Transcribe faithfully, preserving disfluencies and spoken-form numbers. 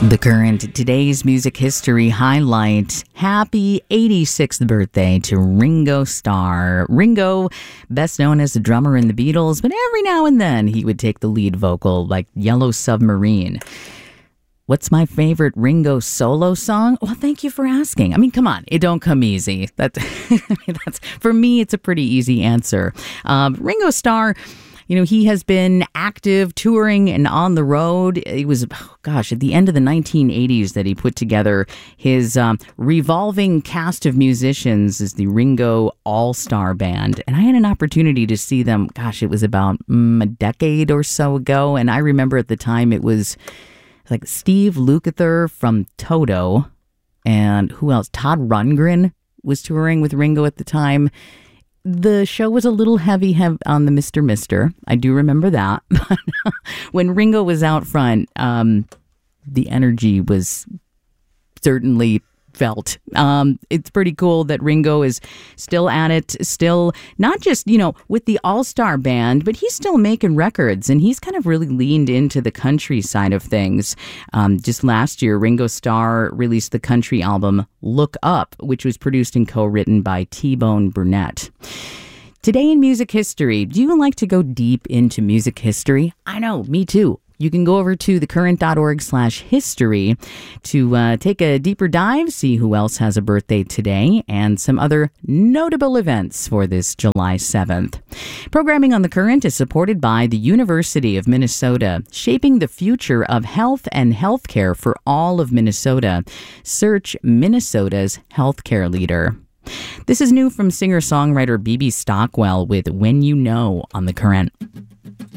The Current, today's music history highlight. Happy eighty-sixth birthday to Ringo Starr. Ringo, best known as the drummer in the Beatles, but every now and then he would take the lead vocal like Yellow Submarine. What's my favorite Ringo solo song? Well, thank you for asking. I mean, come on, it don't come easy. That, that's for me, it's a pretty easy answer. Um, Ringo Starr, you know, he has been active, touring, and on the road. It was, oh gosh, at the end of the nineteen eighties that he put together his um, revolving cast of musicians as the Ringo All-Star Band. And I had an opportunity to see them, gosh, it was about mm, a decade or so ago. And I remember at the time it was like Steve Lukather from Toto, and who else? Todd Rundgren was touring with Ringo at the time. The show was a little heavy hev- on the Mister Mister. I do remember that. But when Ringo was out front, um, the energy was certainly felt. Um, it's pretty cool that Ringo is still at it, still not just, you know, with the All-Star Band, but he's still making records, and he's kind of really leaned into the country side of things. Um, just last year, Ringo Starr released the country album Look Up, which was produced and co-written by T-Bone Burnett. Today in music history, do you like to go deep into music history? I know, me too. You can go over to thecurrent.org slash history to uh, take a deeper dive, see who else has a birthday today, and some other notable events for this July seventh. Programming on The Current is supported by the University of Minnesota, shaping the future of health and healthcare for all of Minnesota. Search Minnesota's healthcare leader. This is new from singer-songwriter B B Stockwell with When You Know on The Current.